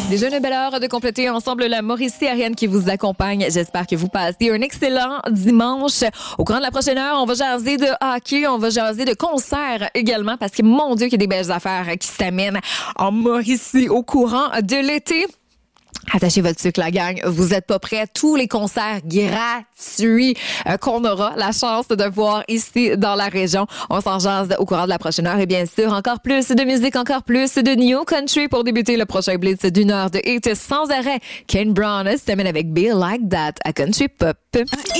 Déjà une belle heure de compléter ensemble la Mauricie Ariane qui vous accompagne. J'espère que vous passez un excellent dimanche. Au courant de la prochaine heure, on va jaser de hockey, on va jaser de concerts également parce que mon Dieu, qu'il y a des belles affaires qui s'amènent en Mauricie au courant de l'été. Attachez votre sucre, la gang. Vous êtes pas prêts. Tous les concerts gratuits qu'on aura la chance de voir ici dans la région. On s'en jase au courant de la prochaine heure. Et bien sûr, encore plus de musique, encore plus de New Country pour débuter le prochain blitz d'une heure de hit sans arrêt. Kane Brown se termine avec Be Like That à Country Pop.